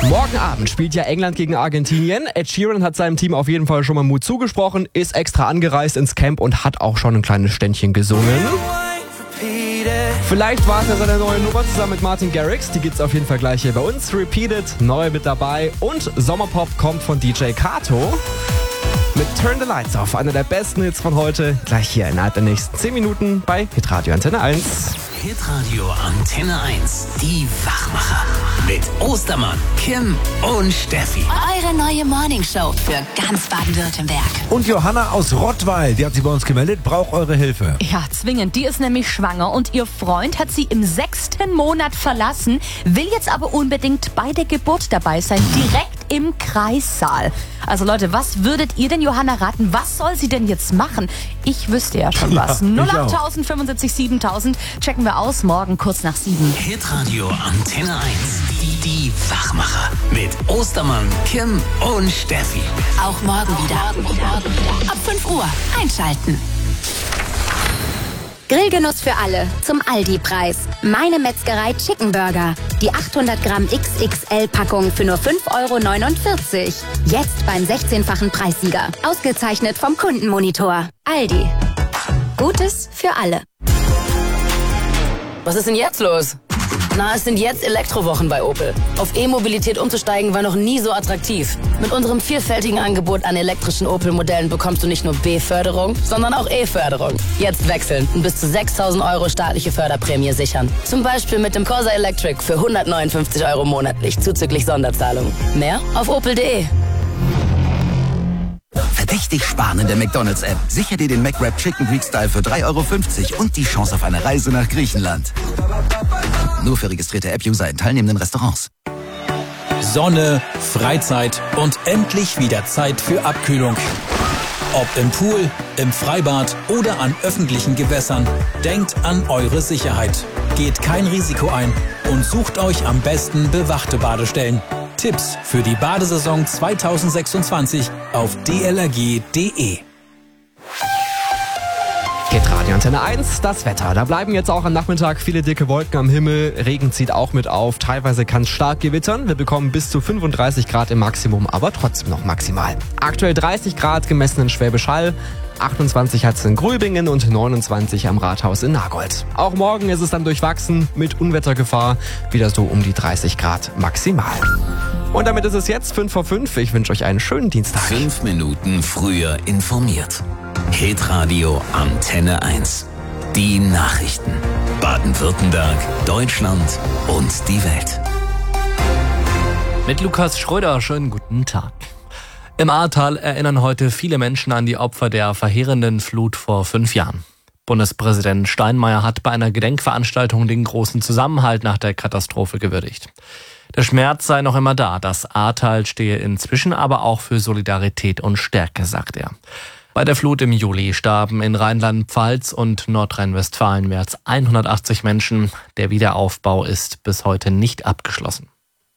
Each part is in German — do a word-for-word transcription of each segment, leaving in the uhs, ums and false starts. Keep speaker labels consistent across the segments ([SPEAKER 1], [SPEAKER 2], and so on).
[SPEAKER 1] Morgen Abend spielt ja England gegen Argentinien. Ed Sheeran hat seinem Team auf jeden Fall schon mal Mut zugesprochen, ist extra angereist ins Camp und hat auch schon ein kleines Ständchen gesungen. Vielleicht war es ja seine neue Nummer zusammen mit Martin Garrix. Die gibt's auf jeden Fall gleich hier bei uns. Repeated, neu mit dabei. Und Sommerpop kommt von D J Kato mit Turn the Lights Off. Einer der besten Hits von heute. Gleich hier innerhalb der nächsten zehn Minuten bei Hitradio Antenne eins.
[SPEAKER 2] Hitradio Antenne eins. Die Wachmacher. Mit Ostermann, Kim und Steffi.
[SPEAKER 3] Eure neue Morningshow für ganz Baden-Württemberg.
[SPEAKER 4] Und Johanna aus Rottweil, die hat sich bei uns gemeldet, braucht eure Hilfe.
[SPEAKER 5] Ja, zwingend. Die ist nämlich schwanger und ihr Freund hat sie im sechsten Monat verlassen, will jetzt aber unbedingt bei der Geburt dabei sein, direkt im Kreissaal. Also Leute, was würdet ihr denn Johanna raten? Was soll sie denn jetzt machen? Ich wüsste ja schon was.
[SPEAKER 4] Ja,
[SPEAKER 5] null acht fünfundsiebzig siebentausend checken wir aus, morgen kurz nach sieben.
[SPEAKER 2] Hitradio Antenne eins. Die, die Wachmacher. Mit Ostermann, Kim und Steffi.
[SPEAKER 3] Auch morgen wieder. Ab fünf Uhr einschalten. Grillgenuss für alle zum Aldi-Preis. Meine Metzgerei Chicken Burger. Die achthundert Gramm X X L-Packung für nur fünf Euro neunundvierzig. Jetzt beim sechzehnfachen Preissieger. Ausgezeichnet vom Kundenmonitor. Aldi. Gutes für alle.
[SPEAKER 6] Was ist denn jetzt los? Na, es sind jetzt Elektrowochen bei Opel. Auf E-Mobilität umzusteigen war noch nie so attraktiv. Mit unserem vielfältigen Angebot an elektrischen Opel-Modellen bekommst du nicht nur B-Förderung, sondern auch E-Förderung. Jetzt wechseln und bis zu sechstausend Euro staatliche Förderprämie sichern. Zum Beispiel mit dem Corsa Electric für hundertneunundfünfzig Euro monatlich, zuzüglich Sonderzahlung. Mehr auf opel punkt de.
[SPEAKER 2] Verdächtig sparen in der McDonald's-App. Sicher dir den McWrap Chicken Greek Style für drei Euro fünfzig und die Chance auf eine Reise nach Griechenland. Nur für registrierte App-User in teilnehmenden Restaurants.
[SPEAKER 7] Sonne, Freizeit und endlich wieder Zeit für Abkühlung. Ob im Pool, im Freibad oder an öffentlichen Gewässern, denkt an eure Sicherheit. Geht kein Risiko ein und sucht euch am besten bewachte Badestellen. Tipps für die Badesaison zweitausendsechsundzwanzig auf d l r g punkt d e.
[SPEAKER 1] Hitradio Antenne eins, das Wetter. Da bleiben jetzt auch am Nachmittag viele dicke Wolken am Himmel. Regen zieht auch mit auf. Teilweise kann es stark gewittern. Wir bekommen bis zu fünfunddreißig Grad im Maximum, aber trotzdem noch maximal. Aktuell dreißig Grad gemessen in Schwäbisch Hall. achtundzwanzig hat es in Gröbingen und neunundzwanzig am Rathaus in Nagold. Auch morgen ist es dann durchwachsen mit Unwettergefahr. Wieder so um die dreißig Grad maximal. Und damit ist es jetzt fünf vor fünf. Ich wünsche euch einen schönen Dienstag.
[SPEAKER 2] Fünf Minuten früher informiert. Hitradio Antenne eins. Die Nachrichten. Baden-Württemberg, Deutschland und die Welt.
[SPEAKER 8] Mit Lukas Schröder, schönen guten Tag. Im Ahrtal erinnern heute viele Menschen an die Opfer der verheerenden Flut vor fünf Jahren. Bundespräsident Steinmeier hat bei einer Gedenkveranstaltung den großen Zusammenhalt nach der Katastrophe gewürdigt. Der Schmerz sei noch immer da, das Ahrtal stehe inzwischen aber auch für Solidarität und Stärke, sagt er. Bei der Flut im Juli starben in Rheinland-Pfalz und Nordrhein-Westfalen mehr als hundertachtzig Menschen. Der Wiederaufbau ist bis heute nicht abgeschlossen.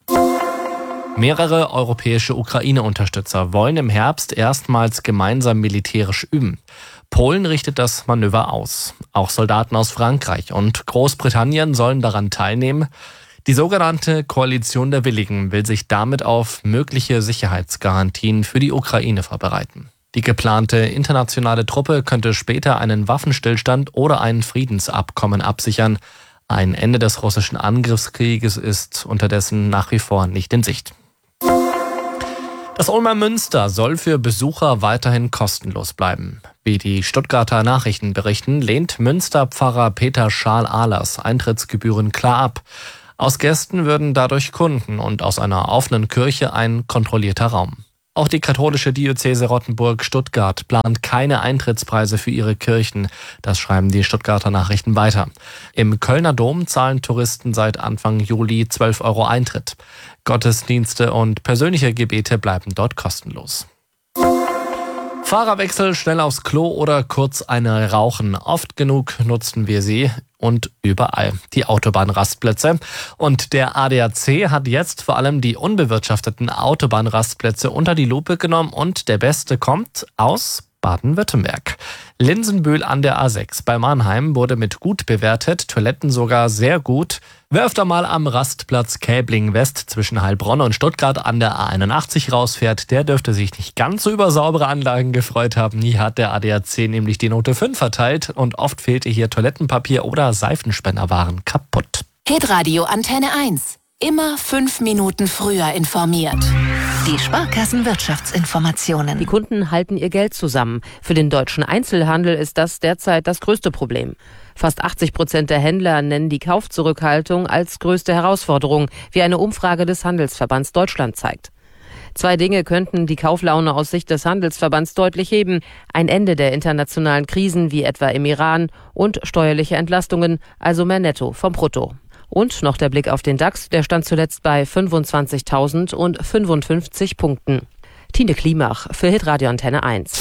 [SPEAKER 8] Mehrere europäische Ukraine-Unterstützer wollen im Herbst erstmals gemeinsam militärisch üben. Polen richtet das Manöver aus. Auch Soldaten aus Frankreich und Großbritannien sollen daran teilnehmen. Die sogenannte Koalition der Willigen will sich damit auf mögliche Sicherheitsgarantien für die Ukraine vorbereiten. Die geplante internationale Truppe könnte später einen Waffenstillstand oder ein Friedensabkommen absichern. Ein Ende des russischen Angriffskrieges ist unterdessen nach wie vor nicht in Sicht. Das Ulmer Münster soll für Besucher weiterhin kostenlos bleiben. Wie die Stuttgarter Nachrichten berichten, lehnt Münsterpfarrer Peter Schaal-Ahlers Eintrittsgebühren klar ab. Aus Gästen würden dadurch Kunden und aus einer offenen Kirche ein kontrollierter Raum. Auch die katholische Diözese Rottenburg-Stuttgart plant keine Eintrittspreise für ihre Kirchen. Das schreiben die Stuttgarter Nachrichten weiter. Im Kölner Dom zahlen Touristen seit Anfang Juli zwölf Euro Eintritt. Gottesdienste und persönliche Gebete bleiben dort kostenlos. Fahrerwechsel, schnell aufs Klo oder kurz eine rauchen. Oft genug nutzen wir sie und überall. Die Autobahnrastplätze. Und der A D A C hat jetzt vor allem die unbewirtschafteten Autobahnrastplätze unter die Lupe genommen und der Beste kommt aus Baden-Württemberg. Linsenbühl an der A sechs bei Mannheim wurde mit gut bewertet, Toiletten sogar sehr gut. Wer öfter mal am Rastplatz Käbling West zwischen Heilbronn und Stuttgart an der A einundachtzig rausfährt, der dürfte sich nicht ganz so über saubere Anlagen gefreut haben. Nie hat der A D A C nämlich die Note fünf verteilt und oft fehlte hier Toilettenpapier oder Seifenspender waren kaputt.
[SPEAKER 9] Hitradio Antenne eins. Immer fünf Minuten früher informiert. Die Sparkassen-Wirtschaftsinformationen.
[SPEAKER 10] Die Kunden halten ihr Geld zusammen. Für den deutschen Einzelhandel ist das derzeit das größte Problem. Fast achtzig Prozent der Händler nennen die Kaufzurückhaltung als größte Herausforderung, wie eine Umfrage des Handelsverbands Deutschland zeigt. Zwei Dinge könnten die Kauflaune aus Sicht des Handelsverbands deutlich heben. Ein Ende der internationalen Krisen wie etwa im Iran und steuerliche Entlastungen, also mehr Netto vom Brutto. Und noch der Blick auf den DAX, der stand zuletzt bei fünfundzwanzigtausendfünfundfünfzig Punkten. Tine Klimach für Hitradio Antenne eins.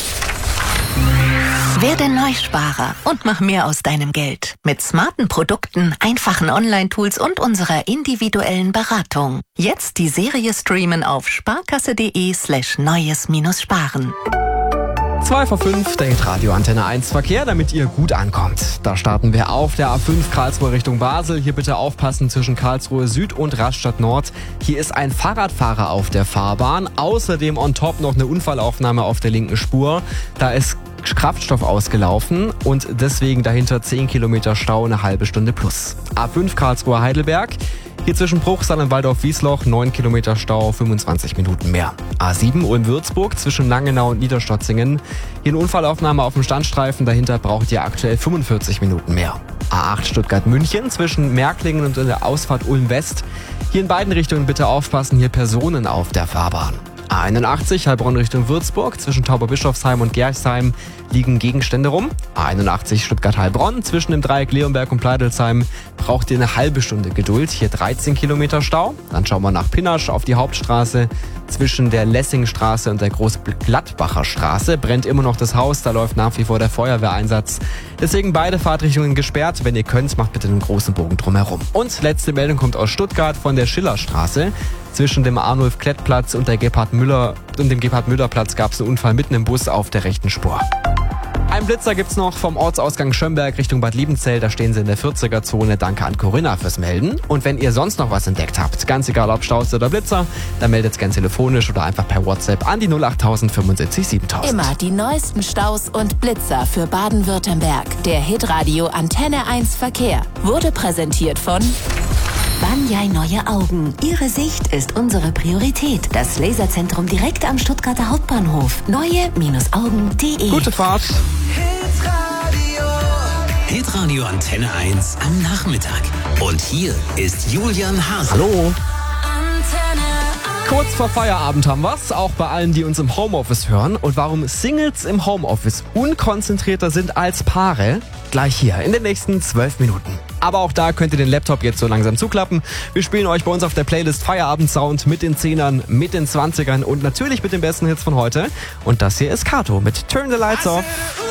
[SPEAKER 9] Werde Neusparer und mach mehr aus deinem Geld. Mit smarten Produkten, einfachen Online-Tools und unserer individuellen Beratung. Jetzt die Serie streamen auf sparkasse.de slash neues minus sparen.
[SPEAKER 1] zwei vor fünf, der Hitradio Antenne eins Verkehr, damit ihr gut ankommt. Da starten wir auf der A fünf Karlsruhe Richtung Basel. Hier bitte aufpassen zwischen Karlsruhe Süd und Rastatt Nord. Hier ist ein Fahrradfahrer auf der Fahrbahn. Außerdem on top noch eine Unfallaufnahme auf der linken Spur. Da ist Kraftstoff ausgelaufen und deswegen dahinter zehn Kilometer Stau, eine halbe Stunde plus. A fünf Karlsruhe Heidelberg. Hier zwischen Bruchsal und Waldorf-Wiesloch neun Kilometer Stau, fünfundzwanzig Minuten mehr. A sieben Ulm-Würzburg zwischen Langenau und Niederstotzingen. Hier eine Unfallaufnahme auf dem Standstreifen, dahinter braucht ihr aktuell fünfundvierzig Minuten mehr. A acht Stuttgart-München zwischen Märklingen und der Ausfahrt Ulm-West. Hier in beiden Richtungen bitte aufpassen, hier Personen auf der Fahrbahn. A einundachtzig Heilbronn Richtung Würzburg zwischen Tauberbischofsheim und Gerchsheim liegen Gegenstände rum. A einundachtzig Stuttgart-Heilbronn zwischen dem Dreieck Leonberg und Pleidelsheim braucht ihr eine halbe Stunde Geduld. Hier dreizehn Kilometer Stau. Dann schauen wir nach Pinnasch auf die Hauptstraße. Zwischen der Lessingstraße und der Großgladbacher Straße brennt immer noch das Haus. Da läuft nach wie vor der Feuerwehreinsatz. Deswegen beide Fahrtrichtungen gesperrt. Wenn ihr könnt, macht bitte einen großen Bogen drumherum. Und letzte Meldung kommt aus Stuttgart von der Schillerstraße. Zwischen dem Arnulf-Klett-Platz und der Gebhard-Müller und dem Gebhard-Müller-Platz gab es einen Unfall mitten im Bus auf der rechten Spur. Ein Blitzer gibt's noch vom Ortsausgang Schömberg Richtung Bad Liebenzell. Da stehen sie in der vierziger-Zone. Danke an Corinna fürs Melden. Und wenn ihr sonst noch was entdeckt habt, ganz egal ob Staus oder Blitzer, dann meldet's gern telefonisch oder einfach per WhatsApp an die null achttausend fünfundsiebzig siebentausend.
[SPEAKER 9] Immer die neuesten Staus und Blitzer für Baden-Württemberg. Der Hitradio Antenne eins Verkehr wurde präsentiert von Banyai Neue Augen. Ihre Sicht ist unsere Priorität. Das Laserzentrum direkt am Stuttgarter Hauptbahnhof. neue Augen punkt de.
[SPEAKER 1] Gute Fahrt.
[SPEAKER 11] Hitradio Antenne eins am Nachmittag. Und hier ist Julian Hase.
[SPEAKER 1] Hallo. Kurz vor Feierabend haben wir's, auch bei allen, die uns im Homeoffice hören. Und warum Singles im Homeoffice unkonzentrierter sind als Paare, gleich hier in den nächsten zwölf Minuten. Aber auch da könnt ihr den Laptop jetzt so langsam zuklappen. Wir spielen euch bei uns auf der Playlist Feierabend-Sound mit den Zehnern, mit den Zwanzigern und natürlich mit den besten Hits von heute. Und das hier ist Kato mit Turn the Lights Off.